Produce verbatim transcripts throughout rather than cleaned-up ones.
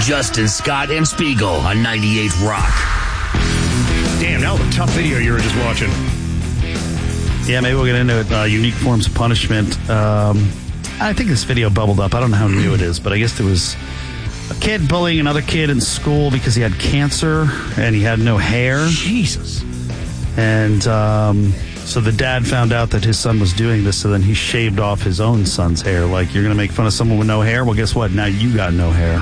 Justin Scott and Spiegel on ninety-eight Rock. Damn, that was a tough video you were just watching. Yeah, maybe we'll get into it. Uh, unique forms of punishment. Um, I think this video bubbled up. I don't know how new it is, but I guess there was a kid bullying another kid in school because he had cancer and he had no hair. Jesus. And um, so the dad found out that his son was doing this, so then he shaved off his own son's hair. Like, you're going to make fun of someone with no hair? Well, guess what? Now you got no hair.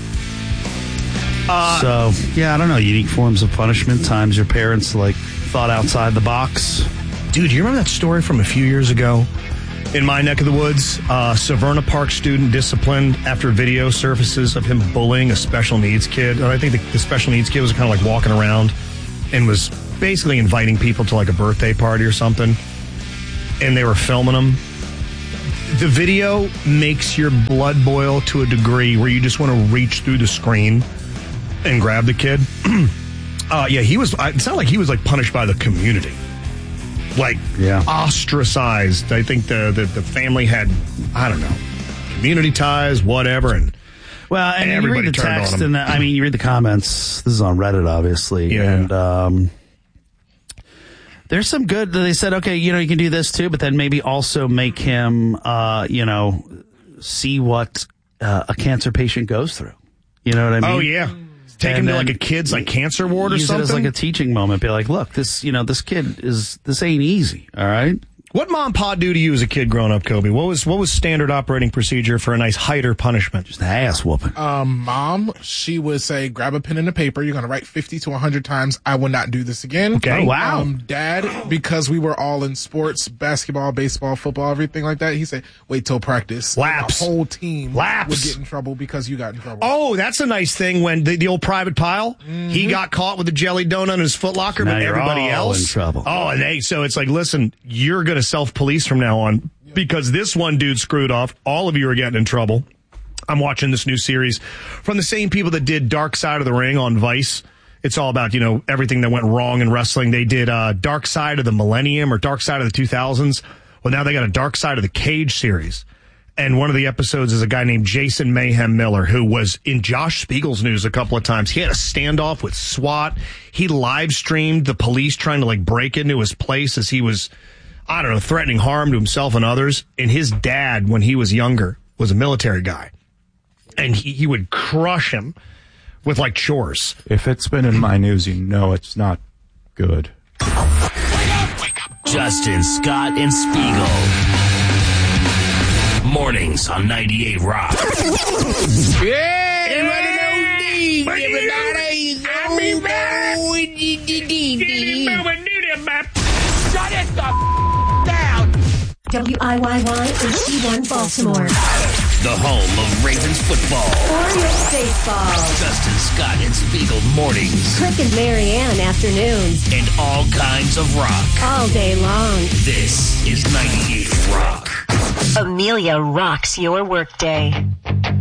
Uh, so, yeah, I don't know. Unique forms of punishment. Times your parents, like, thought outside the box. Dude, do you remember that story from a few years ago? In my neck of the woods, uh, Severna Park student disciplined after video surfaces of him bullying a special needs kid. And I think the, the special needs kid was kind of like walking around and was basically inviting people to like a birthday party or something. And they were filming him. The video makes your blood boil to a degree where you just want to reach through the screen and grab the kid. uh, yeah, he was, it sounded like he was like punished by the community. Like, yeah. ostracized. I think the, the, the family had, I don't know, community ties, whatever. And well, and you read the text, and the, I mean, you read the comments. This is on Reddit, obviously. Yeah. And um, there's some good. They said, okay, you know, you can do this too, but then maybe also make him, uh, you know, see what uh, a cancer patient goes through. You know what I mean? Oh, yeah. Take him to like a kid's like cancer ward or use something. Use it as like a teaching moment. Be like, look, this, you know, this kid is, this ain't easy. All right. What mom and pa do to you as a kid growing up, Kobe? What was what was standard operating procedure for a nice hider punishment? Just an ass whooping. Um, mom, she would say, grab a pen and a paper. You're going to write fifty to one hundred times. I will not do this again. Okay. Oh, wow. Um, Dad, because we were all in sports, basketball, baseball, football, everything like that, he said, wait till practice. Laps. The whole team Laps. would get in trouble because you got in trouble. Oh, that's a nice thing when the, the old private pile, mm-hmm. he got caught with a jelly donut in his Foot Locker, now but everybody all else in trouble. Oh, and they, so it's like, listen, you're going to self-police from now on because this one dude screwed off. All of you are getting in trouble. I'm watching this new series from the same people that did Dark Side of the Ring on Vice. It's all about, you know, everything that went wrong in wrestling. They did uh, Dark Side of the Millennium or Dark Side of the two thousands. Well, now they got a Dark Side of the Cage series. And one of the episodes is a guy named Jason Mayhem Miller, who was in Josh Spiegel's news a couple of times. He had a standoff with SWAT. He live streamed the police trying to like break into his place as he was, I don't know, threatening harm to himself and others. And his dad, when he was younger, was a military guy. And he, he would crush him with like chores. If it's been in my news, you know it's not good. Wake up, wake up. Justin Scott and Spiegel. Mornings on ninety-eight Rock. Yeah, everybody. Shut it the f- down. W I Y Y H D one Baltimore. The home of Ravens football. Orioles baseball. Justin Scott and Spiegel mornings. Click and Marianne afternoons. And all kinds of rock. All day long. This is ninety-eight Rock. Amelia rocks your workday.